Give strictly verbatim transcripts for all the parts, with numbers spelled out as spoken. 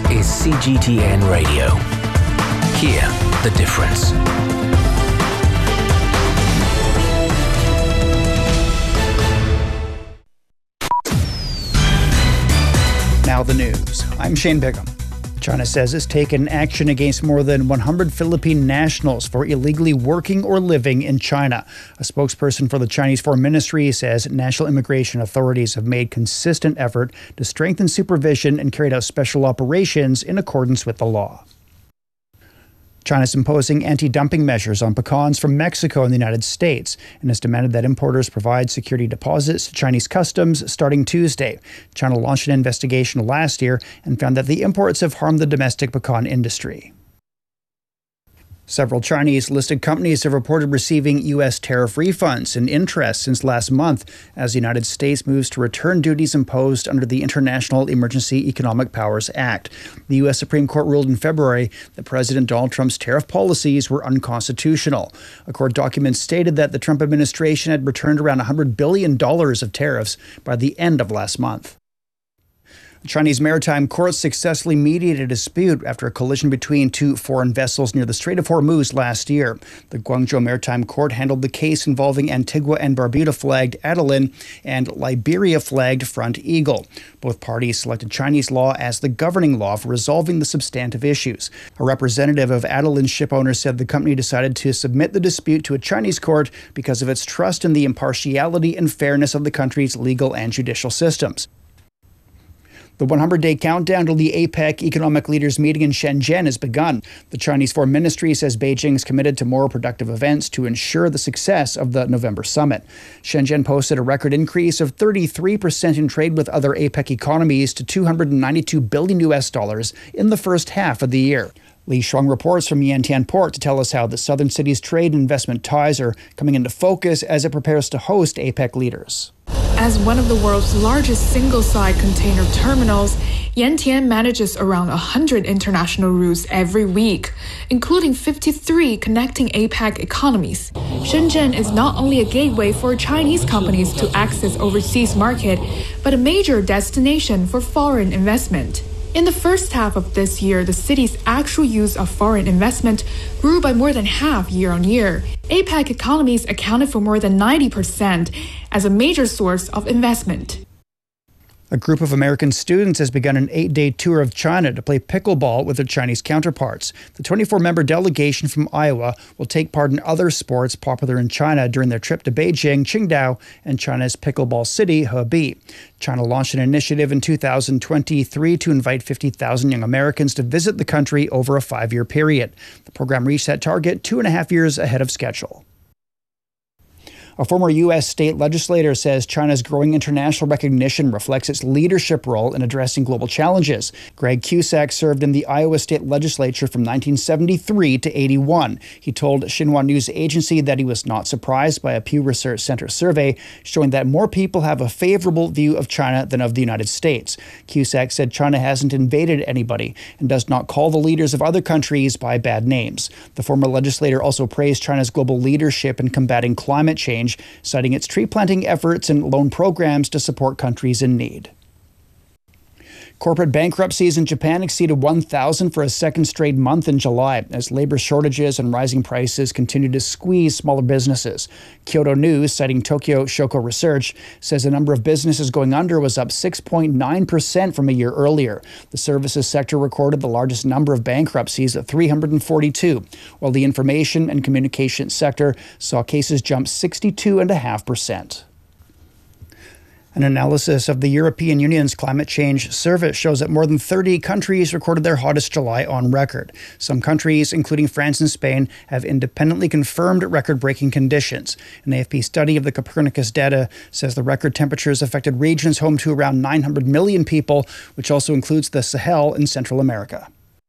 is C G T N Radio. Hear the difference. Now the news. I'm Shane Bigham. China says it's taken action against more than one hundred Philippine nationals for illegally working or living in China. A spokesperson for the Chinese Foreign Ministry says national immigration authorities have made consistent effort to strengthen supervision and carried out special operations in accordance with the law. China is imposing anti-dumping measures on pecans from Mexico and the United States and has demanded that importers provide security deposits to Chinese customs starting Tuesday. China launched an investigation last year and found that the imports have harmed the domestic pecan industry. Several Chinese-listed companies have reported receiving U S tariff refunds and interest since last month as the United States moves to return duties imposed under the International Emergency Economic Powers Act. The U S Supreme Court ruled in February that President Donald Trump's tariff policies were unconstitutional. A court document stated that the Trump administration had returned around one hundred billion dollars of tariffs by the end of last month. The Chinese Maritime Court successfully mediated a dispute after a collision between two foreign vessels near the Strait of Hormuz last year. The Guangzhou Maritime Court handled the case involving Antigua and Barbuda-flagged Adeline and Liberia-flagged Front Eagle. Both parties selected Chinese law as the governing law for resolving the substantive issues. A representative of Adeline's shipowner said the company decided to submit the dispute to a Chinese court because of its trust in the impartiality and fairness of the country's legal and judicial systems. The one hundred day countdown to the APEC economic leaders meeting in Shenzhen has begun. The Chinese Foreign Ministry says Beijing is committed to more productive events to ensure the success of the November summit. Shenzhen posted a record increase of thirty-three percent in trade with other APEC economies to two hundred ninety-two billion U S dollars in the first half of the year. Li Shuang reports from Yantian Port to tell us how the southern city's trade and investment ties are coming into focus as it prepares to host APEC leaders. As one of the world's largest single-side container terminals, Yantian manages around one hundred international routes every week, including fifty-three connecting APEC economies. Shenzhen is not only a gateway for Chinese companies to access overseas market, but a major destination for foreign investment. In the first half of this year, the city's actual use of foreign investment grew by more than half year on year. APEC economies accounted for more than ninety percent as a major source of investment. A group of American students has begun an eight-day tour of China to play pickleball with their Chinese counterparts. The twenty-four member delegation from Iowa will take part in other sports popular in China during their trip to Beijing, Qingdao, and China's pickleball city, Hebei. China launched an initiative in two thousand twenty-three to invite fifty thousand young Americans to visit the country over a five-year period. The program reached that target two and a half years ahead of schedule. A former U S state legislator says China's growing international recognition reflects its leadership role in addressing global challenges. Greg Cusack served in the Iowa State Legislature from nineteen seventy-three to eighty-one. He told Xinhua News Agency that he was not surprised by a Pew Research Center survey showing that more people have a favorable view of China than of the United States. Cusack said China hasn't invaded anybody and does not call the leaders of other countries by bad names. The former legislator also praised China's global leadership in combating climate change, citing its tree planting efforts and loan programs to support countries in need. Corporate bankruptcies in Japan exceeded one thousand for a second straight month in July as labor shortages and rising prices continue to squeeze smaller businesses. Kyodo News, citing Tokyo Shoko Research, says the number of businesses going under was up six point nine percent from a year earlier. The services sector recorded the largest number of bankruptcies at three hundred forty-two, while the information and communication sector saw cases jump sixty-two point five percent. An analysis of the European Union's climate change service shows that more than thirty countries recorded their hottest July on record. Some countries, including France and Spain, have independently confirmed record-breaking conditions. An A F P study of the Copernicus data says the record temperatures affected regions home to around nine hundred million people, which also includes the Sahel in Central America.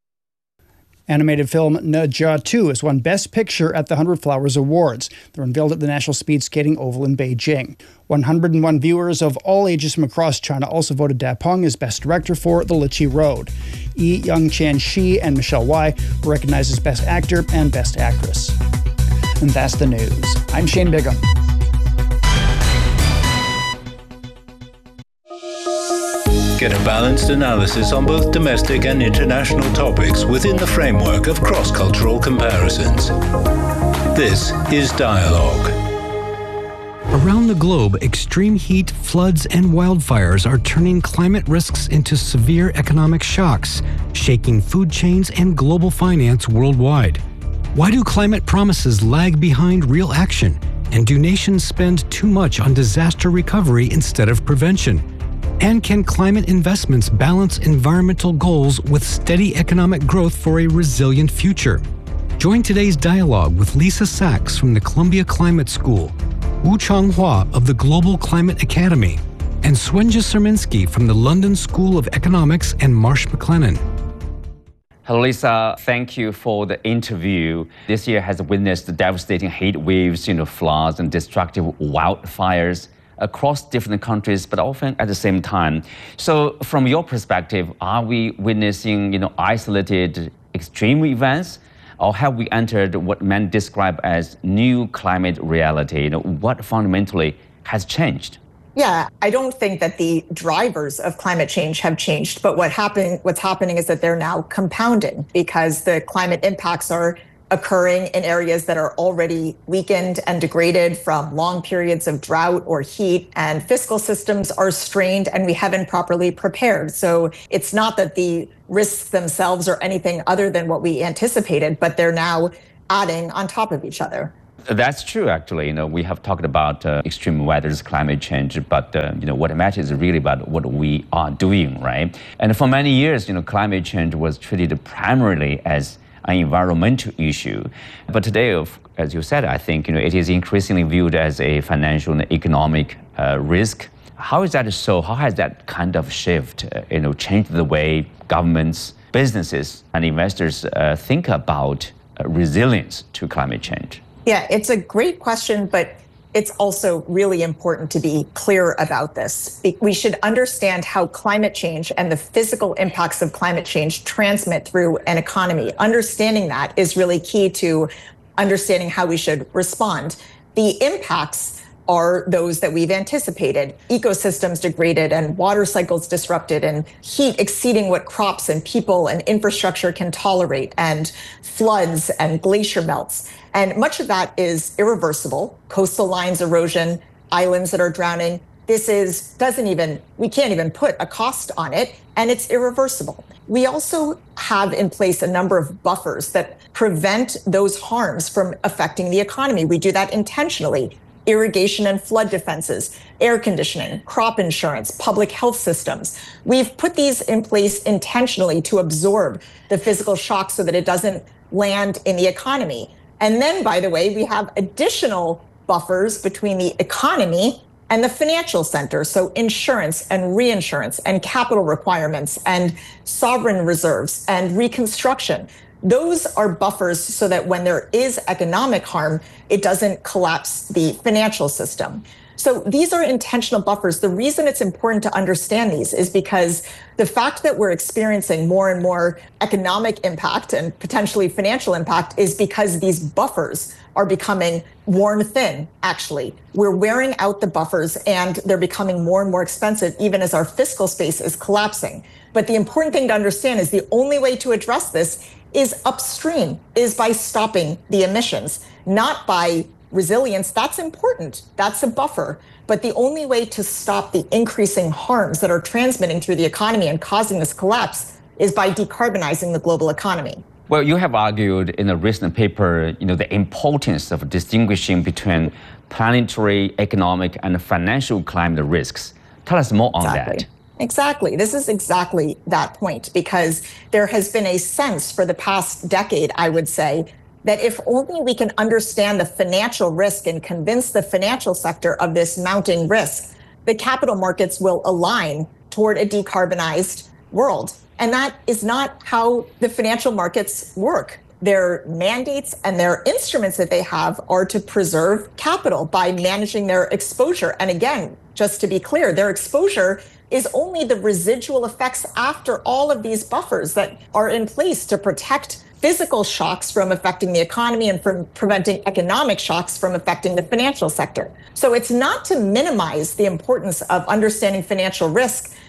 Animated film Ne Zha two has won Best Picture at the one hundred Flowers Awards. They're unveiled at the National Speed Skating Oval in Beijing. one hundred one viewers of all ages from across China also voted Da Peng as Best Director for The Lichi Road. Yi Young-Chan Shi and Michelle Wai were recognized as Best Actor and Best Actress. And that's the news. I'm Shane Bigham. Get a balanced analysis on both domestic and international topics within the framework of cross-cultural comparisons. This is Dialogue. Around the globe, extreme heat, floods, and wildfires are turning climate risks into severe economic shocks, shaking food chains and global finance worldwide. Why do climate promises lag behind real action? And do nations spend too much on disaster recovery instead of prevention? And can climate investments balance environmental goals with steady economic growth for a resilient future? Join today's dialogue with Lisa Sachs from the Columbia Climate School, Wu Changhua of the Global Climate Academy, and Swenja Serminsky from the London School of Economics and Marsh McLennan. Hello, Lisa. Thank you for the interview. This year has witnessed devastating heat waves, you know, floods and destructive wildfires across different countries, but often at the same time. So from your perspective, are we witnessing, you know, isolated extreme events, or have we entered what men describe as new climate reality? You know, what fundamentally has changed? Yeah, I don't think that the drivers of climate change have changed, but what happen, what's happening is that they're now compounding because the climate impacts are occurring in areas that are already weakened and degraded from long periods of drought or heat, and fiscal systems are strained and we haven't properly prepared. So it's not that the risks themselves are anything other than what we anticipated, but they're now adding on top of each other. That's true, actually. You know, we have talked about uh, extreme weather's climate change, but uh, you know, what matters is really about what we are doing, right? And for many years, you know, climate change was treated primarily as an environmental issue. But today, as you said, I think, you know, it is increasingly viewed as a financial and economic uh, risk. How is that so? How has that kind of shift, uh, you know, changed the way governments, businesses, and investors uh, think about uh, resilience to climate change? Yeah, it's a great question, but it's also really important to be clear about this. We should understand how climate change and the physical impacts of climate change transmit through an economy. Understanding that is really key to understanding how we should respond. The impacts are those that we've anticipated: ecosystems degraded and water cycles disrupted and heat exceeding what crops and people and infrastructure can tolerate, and floods and glacier melts. And much of that is irreversible. Coastal lines erosion, islands that are drowning. This is, doesn't even, we can't even put a cost on it, and it's irreversible. We also have in place a number of buffers that prevent those harms from affecting the economy. We do that intentionally. Irrigation and flood defenses, air conditioning, crop insurance, public health systems. We've put these in place intentionally to absorb the physical shock so that it doesn't land in the economy. And then, by the way, we have additional buffers between the economy and the financial sector. So insurance and reinsurance and capital requirements and sovereign reserves and reconstruction. Those are buffers so that when there is economic harm, it doesn't collapse the financial system. So these are intentional buffers. The reason it's important to understand these is because the fact that we're experiencing more and more economic impact and potentially financial impact is because these buffers are becoming worn thin, actually. We're wearing out the buffers and they're becoming more and more expensive even as our fiscal space is collapsing. But the important thing to understand is the only way to address this is upstream, is by stopping the emissions, not by resilience. That's important. That's a buffer. But the only way to stop the increasing harms that are transmitting through the economy and causing this collapse is by decarbonizing the global economy. Well, you have argued in a recent paper, you know, the importance of distinguishing between planetary, economic, and financial climate risks. Tell us more on Exactly. that. Exactly. This is exactly that point, because there has been a sense for the past decade, I would say, that if only we can understand the financial risk and convince the financial sector of this mounting risk, the capital markets will align toward a decarbonized world. And that is not how the financial markets work. Their mandates and their instruments that they have are to preserve capital by managing their exposure. And again, just to be clear, their exposure is only the residual effects after all of these buffers that are in place to protect physical shocks from affecting the economy and from preventing economic shocks from affecting the financial sector. So it's not to minimize the importance of understanding financial risk,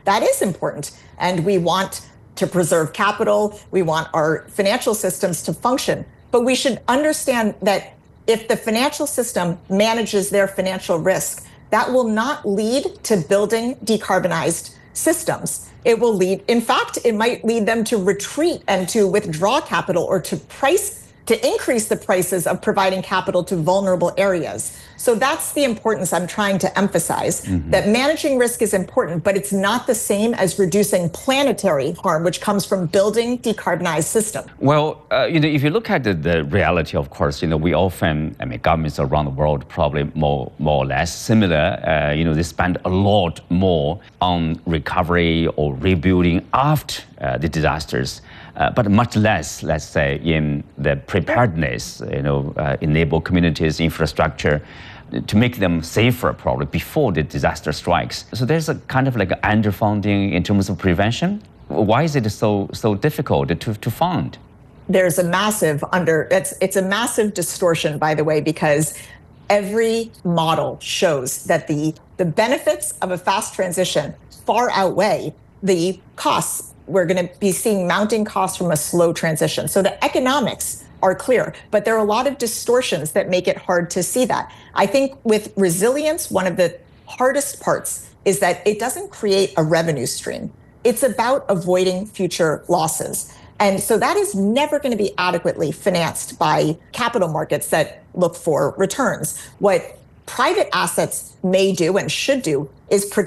That is important. And we want to preserve capital. We want our financial systems to function. But we should understand that if the financial system manages their financial risk, that will not lead to building decarbonized systems. It will lead, in fact, it might lead them to retreat and to withdraw capital or to price to increase the prices of providing capital to vulnerable areas. So that's the importance I'm trying to emphasize, mm-hmm. that managing risk is important, but it's not the same as reducing planetary harm, which comes from building decarbonized systems. Well, uh, you know, if you look at the, the reality, of course, you know, we often, I mean, governments around the world probably more, more or less similar, uh, you know, they spend a lot more on recovery or rebuilding after uh, the disasters. Uh, but much less, let's say, in the preparedness, you know, uh, enable communities' infrastructure to make them safer probably before the disaster strikes. So there's a kind of like underfunding in terms of prevention. Why is it so so difficult to, to fund? There's a massive under, it's, it's a massive distortion, by the way, because every model shows that the, the benefits of a fast transition far outweigh the costs. We're going to be seeing mounting costs from a slow transition. So the economics are clear, but there are a lot of distortions that make it hard to see that. I think with resilience, one of the hardest parts is that it doesn't create a revenue stream. It's about avoiding future losses. And so that is never going to be adequately financed by capital markets that look for returns. What private assets may do and should do is protect